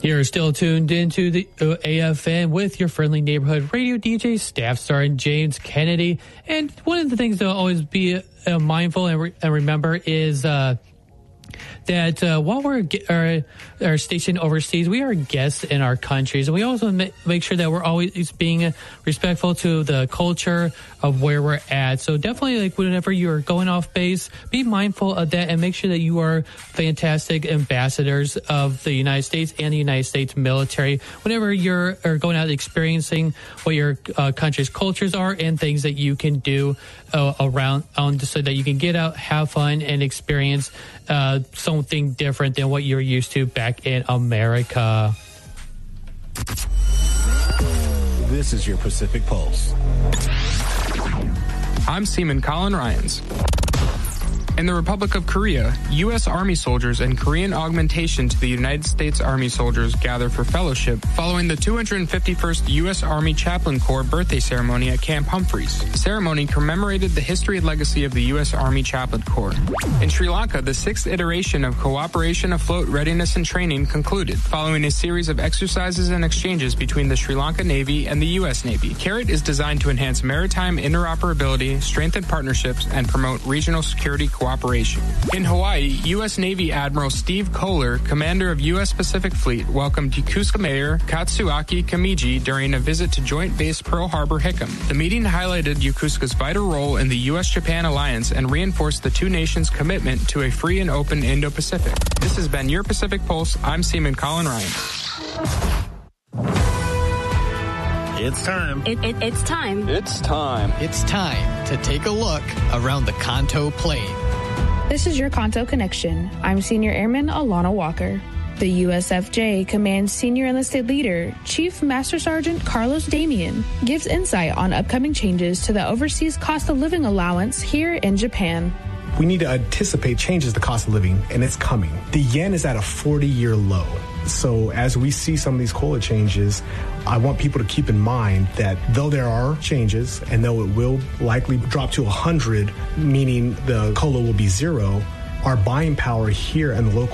You're still tuned into the AFN with your friendly neighborhood radio DJ, Staff Sergeant James Kennedy. And one of the things to always be mindful and remember is that while we're stationed overseas, we are guests in our countries. And we also make sure that we're always being respectful to the culture of where we're at. So definitely, like, whenever you're going off base, be mindful of that and make sure that you are fantastic ambassadors of the United States and the United States military whenever you're going out experiencing what your country's cultures are and things that you can do around so that you can get out, have fun, and experience something different than what you're used to back in America. This is your Pacific Pulse. I'm Seaman Colin Ryans. In the Republic of Korea, U.S. Army soldiers and Korean augmentation to the United States Army soldiers gather for fellowship following the 251st U.S. Army Chaplain Corps birthday ceremony at Camp Humphreys. The ceremony commemorated the history and legacy of the U.S. Army Chaplain Corps. In Sri Lanka, the 6th iteration of Cooperation Afloat Readiness and Training concluded, following a series of exercises and exchanges between the Sri Lanka Navy and the U.S. Navy. CARET is designed to enhance maritime interoperability, strengthen partnerships, and promote regional security cooperation. In Hawaii, U.S. Navy Admiral Steve Kohler, commander of U.S. Pacific Fleet, welcomed Yokosuka Mayor Katsuaki Kamiji during a visit to Joint Base Pearl Harbor Hickam. The meeting highlighted Yokosuka's vital role in the U.S.-Japan alliance and reinforced the two nations' commitment to a free and open Indo-Pacific. This has been your Pacific Pulse. I'm Seaman Colin Ryan. It's time. It's time. It's time. It's time to take a look around the Kanto Plain. This is your Kanto Connection. I'm Senior Airman Alana Walker. The USFJ Command Senior Enlisted Leader, Chief Master Sergeant Carlos Damian, gives insight on upcoming changes to the overseas cost of living allowance here in Japan. We need to anticipate changes to cost of living, and it's coming. The yen is at a 40-year low. So as we see some of these COLA changes, I want people to keep in mind that though there are changes and though it will likely drop to 100, meaning the COLA will be zero, our buying power here in the local